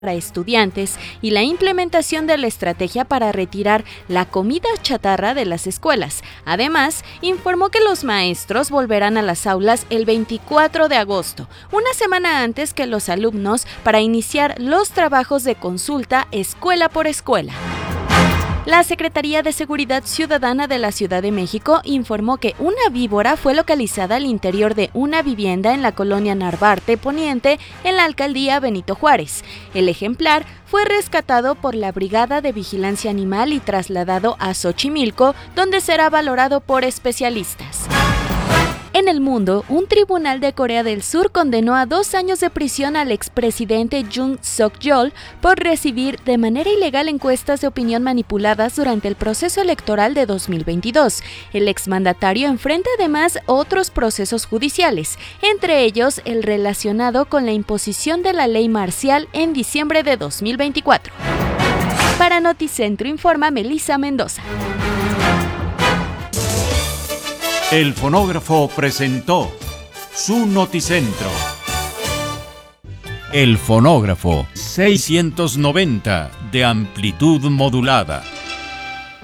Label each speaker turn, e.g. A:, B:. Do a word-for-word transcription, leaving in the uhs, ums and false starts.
A: para estudiantes y la implementación de la estrategia para retirar la comida chatarra de las escuelas. Además, informó que los maestros volverán a las aulas el veinticuatro de agosto, una semana antes que los alumnos, para iniciar los trabajos de consulta escuela por escuela. La Secretaría de Seguridad Ciudadana de la Ciudad de México informó que una víbora fue localizada al interior de una vivienda en la colonia Narvarte Poniente, en la alcaldía Benito Juárez. El ejemplar fue rescatado por la Brigada de Vigilancia Animal y trasladado a Xochimilco, donde será valorado por especialistas. En el mundo, un tribunal de Corea del Sur condenó a dos años de prisión al expresidente Yoon Suk-yeol por recibir de manera ilegal encuestas de opinión manipuladas durante el proceso electoral de dos mil veintidós. El exmandatario enfrenta además otros procesos judiciales, entre ellos el relacionado con la imposición de la ley marcial en diciembre de dos mil veinticuatro. Para Noticentro informa Melissa Mendoza.
B: El fonógrafo presentó su Noticentro. El fonógrafo seiscientos noventa de amplitud modulada.